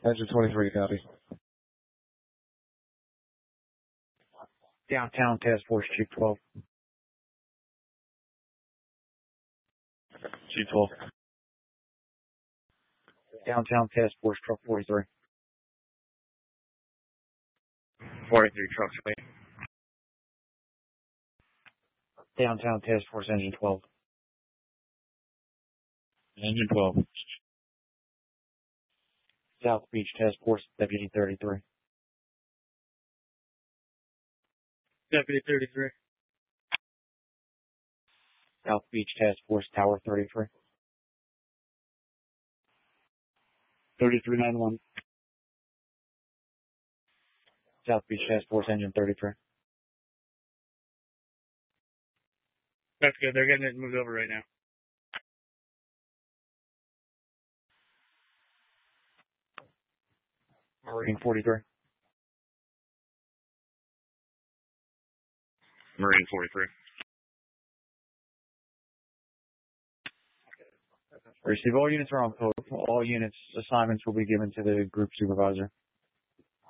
Engine 23, copy. Downtown Task Force Chief 12. Chief 12. Downtown Task Force Truck 43. 43 trucks, wait. Downtown Task Force Engine 12. Engine 12. South Beach Task Force Deputy 33. Deputy 33. South Beach Task Force Tower 33. 3391. South Beach Task Force Engine 33. That's good. They're getting it moved over right now. Marine 43. Marine 43. Receive all units are on code. All units assignments will be given to the group supervisor.